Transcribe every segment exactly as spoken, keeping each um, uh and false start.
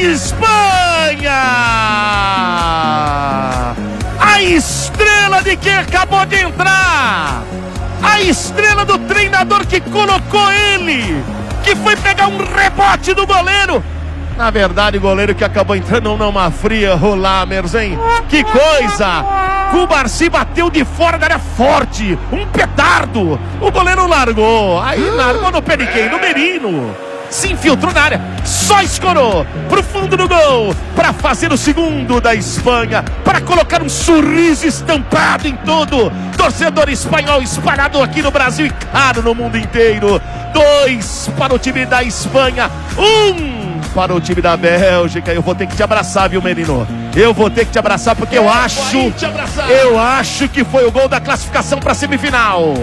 Espanha! A estrela de quem acabou de entrar! A estrela do treinador que colocou ele! Que foi pegar um rebote do goleiro! Na verdade, o goleiro que acabou entrando numa fria, o Lammers, hein? Que coisa! Cubarsí bateu de fora da área forte, um petardo. O goleiro largou, aí largou no pé de quem? No Merino. Se infiltrou na área, só escorou pro fundo do gol, para fazer o segundo da Espanha, para colocar um sorriso estampado em todo torcedor espanhol espalhado aqui no Brasil e claro no mundo inteiro. Dois para o time da Espanha, um para o time da Bélgica. Eu vou ter que te abraçar, viu, Merino? Eu vou ter que te abraçar porque eu acho, eu acho que foi o gol da classificação para a semifinal.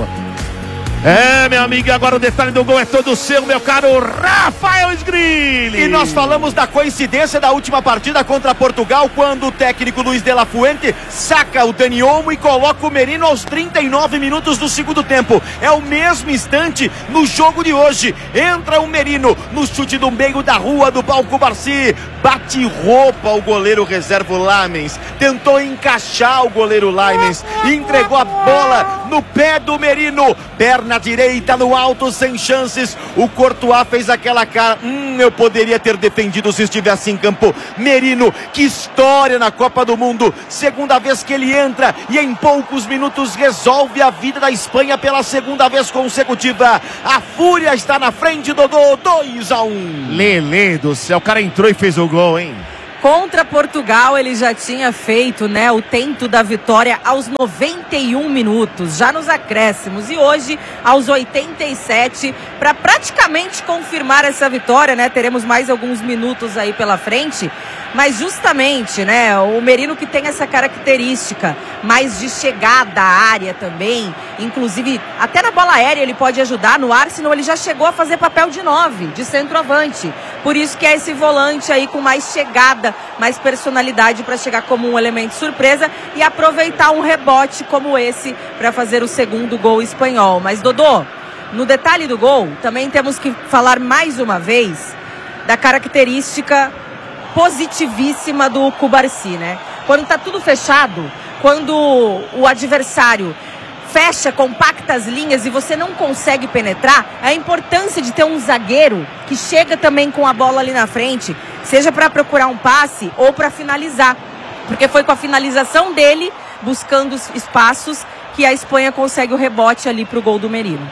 É, meu amigo, e agora o detalhe do gol é todo seu, meu caro Rafael Sgrilli. E nós falamos da coincidência da última partida contra Portugal, quando o técnico Luiz de la Fuente saca o Dani Olmo e coloca o Merino aos trinta e nove minutos do segundo tempo. É o mesmo instante no jogo de hoje. Entra o Merino no chute do meio da rua do Pau Cubarsí. Bate roupa o goleiro reserva Lammens. Tentou encaixar o goleiro Lammens e entregou a bola no pé do Merino. Perna direita no alto, sem chances. O Courtois fez aquela cara. Hum, eu poderia ter defendido se estivesse em campo. Merino, que história na Copa do Mundo. Segunda vez que ele entra e em poucos minutos resolve a vida da Espanha pela segunda vez consecutiva. A Fúria está na frente, Dodô, dois a um. Lelê do céu, o cara entrou e fez o gol, hein? Contra Portugal ele já tinha feito, né, o tento da vitória aos noventa e um minutos, já nos acréscimos, e hoje aos oitenta e sete, para praticamente confirmar essa vitória, né, teremos mais alguns minutos aí pela frente, mas justamente, né, o Merino que tem essa característica mais de chegada à área também, inclusive até na bola aérea ele pode ajudar. No Arsenal ele já chegou a fazer papel de nove, de centroavante, por isso que é esse volante aí com mais chegada, mais personalidade para chegar como um elemento surpresa e aproveitar um rebote como esse para fazer o segundo gol espanhol. Mas Dodô, no detalhe do gol, também temos que falar mais uma vez da característica positivíssima do Cubarsí, né? Quando tá tudo fechado, quando o adversário fecha, compacta as linhas e você não consegue penetrar, a importância de ter um zagueiro que chega também com a bola ali na frente, seja para procurar um passe ou para finalizar, porque foi com a finalização dele, buscando os espaços, que a Espanha consegue o rebote ali pro gol do Merino.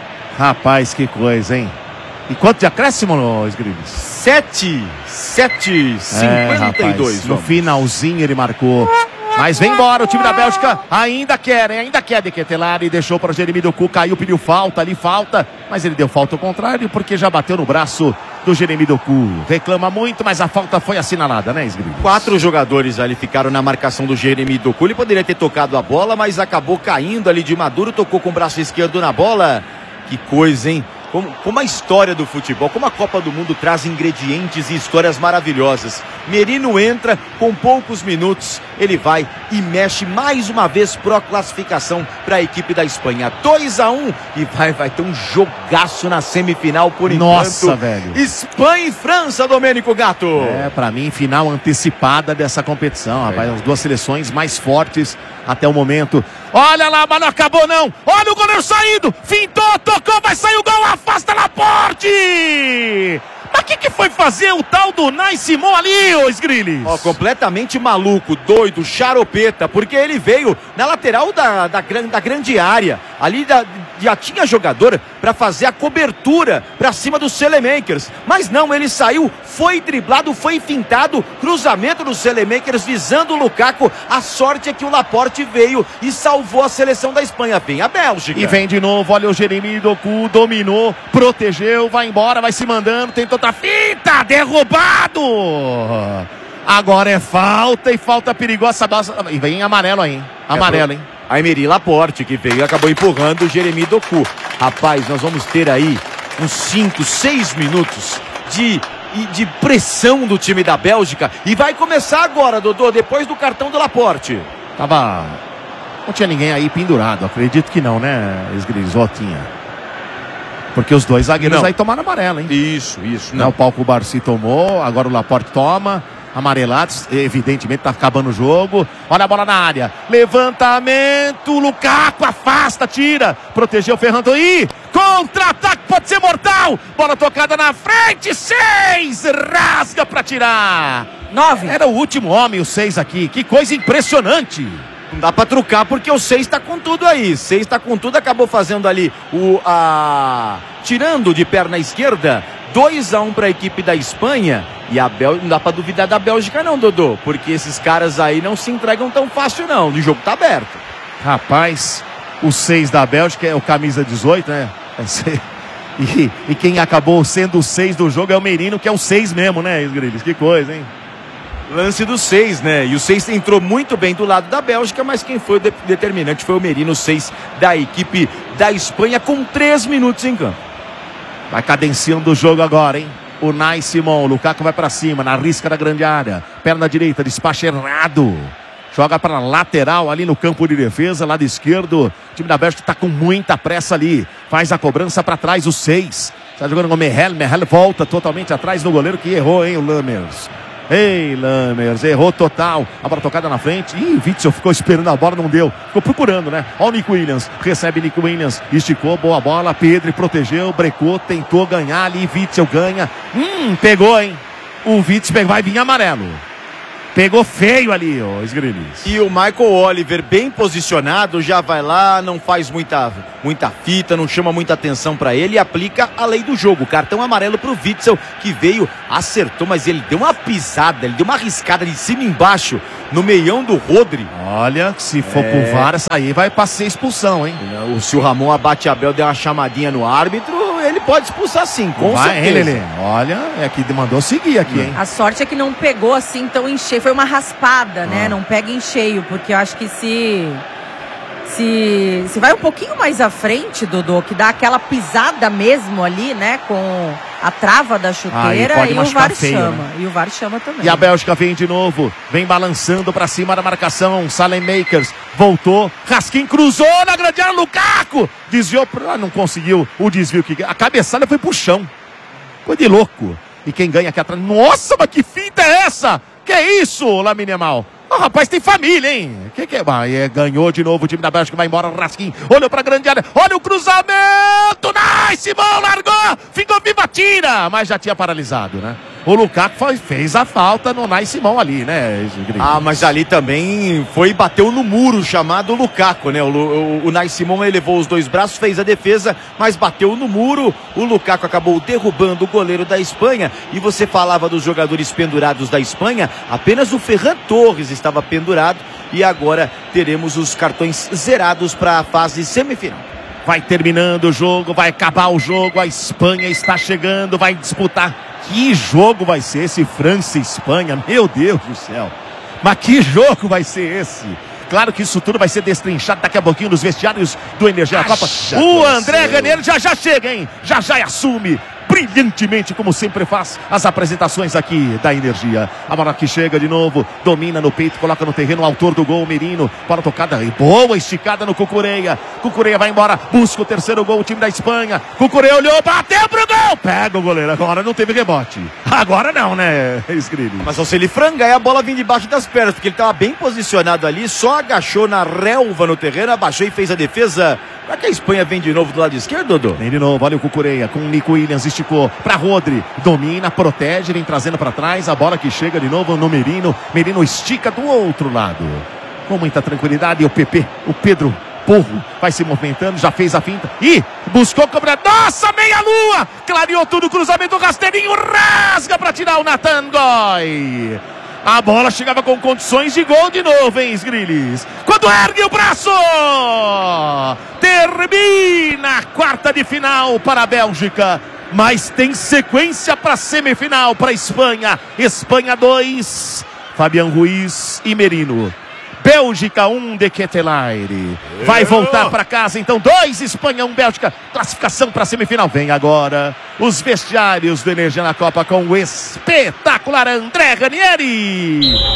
Rapaz, que coisa, hein? E quanto de acréscimo, Sgrilli? Sete, sete, cinquenta e dois. É, no finalzinho ele marcou. Mas vem embora, o time da Bélgica ainda quer, hein? Ainda quer de Ketelari, deixou para o Jeremy Doku, caiu, pediu falta ali, falta, mas ele deu falta ao contrário, porque já bateu no braço do Jeremy Doku. Reclama muito, mas a falta foi assinalada, né, Sgrilli? Quatro jogadores ali ficaram na marcação do Jeremy Doku. Ele poderia ter tocado a bola, mas acabou caindo ali de maduro, tocou com o braço esquerdo na bola. Que coisa, hein? Como, como a história do futebol, como a Copa do Mundo traz ingredientes e histórias maravilhosas. Merino entra com poucos minutos, ele vai e mexe mais uma vez pro classificação para a equipe da Espanha. dois a um e vai, vai ter um jogaço na semifinal por enquanto. Nossa, velho. Espanha e França, Domênico Gato. É, para mim, final antecipada dessa competição, rapaz. As duas seleções mais fortes até o momento. Olha lá, mas não acabou não. Olha o goleiro saindo. Fintou, tocou, vai sair o gol. Afasta Laporte. Mas o que, que foi fazer o tal do Nai Simon ali, ô Sgrilli? Ó, completamente maluco, doido, charopeta, porque ele veio na lateral da, da, da grande área. Ali da, já tinha jogador para fazer a cobertura para cima dos Selemakers. Mas não, ele saiu, foi driblado, foi fintado, cruzamento dos Selemakers visando o Lukaku. A sorte é que o Laporte veio e salvou a seleção da Espanha. Vem a Bélgica. E vem de novo, olha o Jeremy Doku, dominou, protegeu, vai embora, vai se mandando, tentou outra fita, derrubado. Agora é falta e falta perigosa. E vem amarelo aí, hein? Amarelo, hein? A Emery Laporte que veio e acabou empurrando o Jeremy Doku. Rapaz, nós vamos ter aí uns cinco, seis minutos de, de pressão do time da Bélgica. E vai começar agora, Dodô, depois do cartão do Laporte. Tava... Não tinha ninguém aí pendurado, acredito que não, né, Sgrilli? Tinha. Porque os dois zagueiros Não. aí tomaram amarelo, hein? Isso, isso. Não. O Paulo Barci tomou, agora o Laporte toma. Amarelados, evidentemente tá acabando o jogo. Olha a bola na área. Levantamento, Lukaku afasta, tira. Protegeu o Ferrando. Ih, contra-ataque, pode ser mortal. Bola tocada na frente, seis. Rasga pra tirar. Nove. Era o último homem, o seis aqui. Que coisa impressionante. Não dá pra trucar porque o seis tá com tudo aí. seis tá com tudo, acabou fazendo ali o... A... tirando de perna esquerda. dois a um para a equipe da Espanha. E a Bélgica, não dá para duvidar da Bélgica não, Dodô, porque esses caras aí não se entregam tão fácil não, o jogo tá aberto. Rapaz, o seis da Bélgica é o camisa dezoito, né? E, e quem acabou sendo o seis do jogo é o Merino, que é o seis mesmo, né, Isgrilis? Que coisa, hein? Lance do seis, né? E o seis entrou muito bem do lado da Bélgica, mas quem foi o de- determinante foi o Merino, seis da equipe da Espanha, com três minutos em campo. Vai cadenciando o jogo agora, hein? O Nai Simon, o Lukaku vai pra cima, na risca da grande área. Perna direita, despacha errado. Joga para lateral ali no campo de defesa, lado esquerdo. O time da Bélgica tá com muita pressa ali. Faz a cobrança para trás, o seis. Está jogando com o Merrell. Merrell volta totalmente atrás do goleiro que errou, hein, o Lammers. Ei, Lammers, errou total. A bola tocada na frente. Ih, o Witzel ficou esperando a bola, não deu. Ficou procurando, né? Olha o Nick Williams. Recebe Nick Williams. Esticou, boa bola. Pedro protegeu, brecou, tentou ganhar ali. Witzel ganha. Hum, pegou, hein? O Witzel vai vir amarelo. Pegou feio ali, ó, Esgrilis. E o Michael Oliver, bem posicionado, já vai lá, não faz muita, muita fita, não chama muita atenção pra ele e aplica a lei do jogo. Cartão amarelo pro Witzel, que veio, acertou, mas ele deu uma pisada, ele deu uma arriscada de cima e embaixo no meião do Rodri. Olha, se for É. pro V A R, essa aí vai pra ser expulsão, hein? O, se o Ramon Abate Abel der uma chamadinha no árbitro, ele pode expulsar sim, com vai, hein, certeza. Lelê? Olha, é que mandou seguir aqui, hein? A sorte é que não pegou assim tão em cheio. Foi uma raspada, né? Não pega em cheio, porque eu acho que se... Se, se vai um pouquinho mais à frente, Dodô, que dá aquela pisada mesmo ali, né? Com a trava da chuteira, pode e o machucar V A R feio, chama. né? E o V A R chama também. E a Bélgica vem de novo, vem balançando pra cima da marcação. Salem Makers voltou, Raskin cruzou na grande área, Lukaku desviou, pra... ah, não conseguiu o desvio, que a cabeçada foi pro chão. Foi de louco. E quem ganha aqui atrás, nossa, mas que finta é essa? Que é isso, Lamine Yamal? O rapaz tem família, hein? Que que é? Ah, é? Ganhou de novo o time da Bélgica, vai embora, Raskin, olhou pra grande área, olha o cruzamento, nice, Simão, largou, ficou viva, tira, mas já tinha paralisado, né? O Lukaku foi, fez a falta no Nai Simão ali, né? Ah, mas ali também foi e bateu no muro chamado Lukaku, né? O, o, o Nai Simão elevou os dois braços, fez a defesa, mas bateu no muro. O Lukaku acabou derrubando o goleiro da Espanha. E você falava dos jogadores pendurados da Espanha, apenas o Ferran Torres estava pendurado. E agora teremos os cartões zerados para a fase semifinal. Vai terminando o jogo, vai acabar o jogo, a Espanha está chegando, vai disputar. Que jogo vai ser esse França e Espanha? Meu Deus do céu. Mas que jogo vai ser esse? Claro que isso tudo vai ser destrinchado daqui a pouquinho nos vestiários do Energia na Copa. O André Ranieri já já chega, hein? Já já assume brilhantemente, como sempre faz, as apresentações aqui da Energia. A bola que chega de novo, domina no peito, coloca no terreno o autor do gol, o Merino. Bola tocada e boa esticada no Cucureia. Cucureia vai embora, busca o terceiro gol, o time da Espanha. Cucureia olhou, bateu pro gol. Pega o goleiro, agora não teve rebote. Agora não, né, Escrilho? Mas só se ele frangar e a bola vir debaixo das pernas, porque ele estava bem posicionado ali, só agachou na relva no terreno, abaixou e fez a defesa. Será que a Espanha vem de novo do lado esquerdo, Dodô? Vem de novo, olha o Cucureia com o Nico Williams, esticou pra Rodri, domina, protege, vem trazendo pra trás, a bola que chega de novo no Merino, Merino estica do outro lado, com muita tranquilidade, e o P P, o Pedro Porro, vai se movimentando, já fez a finta, e buscou cobrar, nossa, meia-lua, clareou tudo, cruzamento, rasteirinho, rasga pra tirar o Nathan Goy. A bola chegava com condições de gol de novo, hein, Esgrilis? Quando ergue o braço! Termina a quarta de final para a Bélgica. Mas tem sequência para a semifinal para a Espanha. Espanha dois, Fabián Ruiz e Merino. Bélgica um, de Ketelaere. Vai voltar para casa, então dois, Espanha um, Bélgica. Classificação para a semifinal. Vem agora os vestiários do Energia na Copa com o espetacular André Ranieri.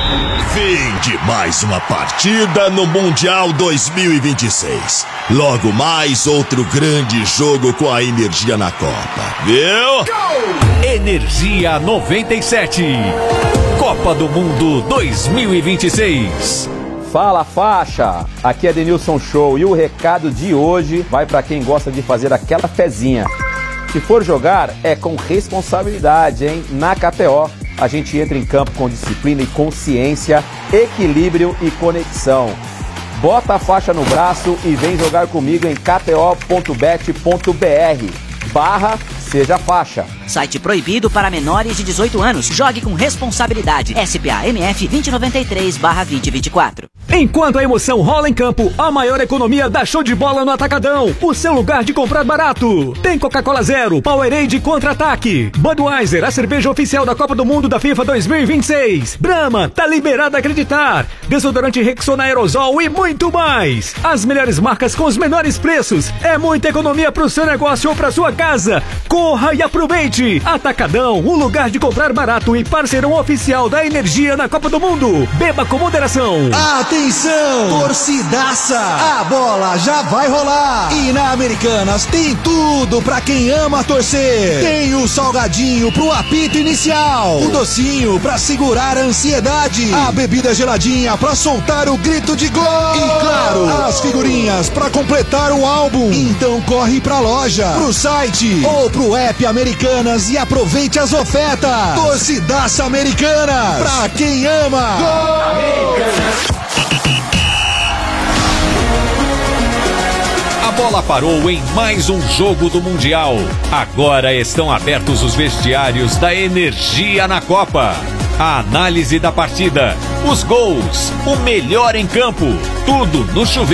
Fim de mais uma partida no Mundial dois mil e vinte e seis. Logo mais outro grande jogo com a Energia na Copa. Viu? Go! Energia noventa e sete. Copa do Mundo dois mil e vinte e seis. Fala, faixa! Aqui é Denilson Show e o recado de hoje vai para quem gosta de fazer aquela fezinha. Se for jogar, é com responsabilidade, hein? Na K T O, a gente entra em campo com disciplina e consciência, equilíbrio e conexão. Bota a faixa no braço e vem jogar comigo em k t o ponto bet ponto b r barra seja faixa. Site proibido para menores de dezoito anos. Jogue com responsabilidade. S P A M F vinte noventa e três barra vinte vinte e quatro. Enquanto a emoção rola em campo, a maior economia dá show de bola no Atacadão. O seu lugar de comprar barato. Tem Coca-Cola Zero, Powerade Contra-Ataque, Budweiser, a cerveja oficial da Copa do Mundo da FIFA dois mil e vinte e seis. Brahma, tá liberado a acreditar. Desodorante Rexona Aerosol e muito mais. As melhores marcas com os menores preços. É muita economia pro seu negócio ou pra sua casa. Corra e aproveite. Atacadão, o lugar de comprar barato e parceirão oficial da Energia na Copa do Mundo. Beba com moderação. Atenção, torcidaça, a bola já vai rolar. E na Americanas tem tudo pra quem ama torcer. Tem o salgadinho pro apito inicial, o docinho pra segurar a ansiedade, a bebida geladinha pra soltar o grito de gol. E claro, as figurinhas pra completar o álbum. Então corre pra loja, pro site ou pro app Americanas e aproveite as ofertas. Torcidaça Americana, pra quem ama. Gol! A bola parou em mais um jogo do Mundial. Agora estão abertos os vestiários da Energia na Copa. A análise da partida, os gols, o melhor em campo, tudo no chuveiro.